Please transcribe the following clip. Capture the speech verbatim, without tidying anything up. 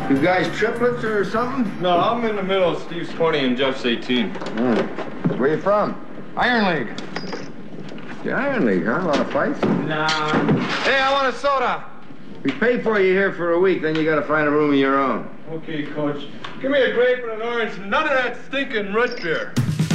You guys triplets or something? No, I'm in the middle. Steve's twenty and Jeff's eighteen. Mm. Where you from? Iron League. The Iron League, huh? A lot of fights? Nah. Hey, I want a soda. We pay for you here for a week, then you gotta find a room of your own. Okay, Coach. Give me a grape and an orange and none of that stinking root beer.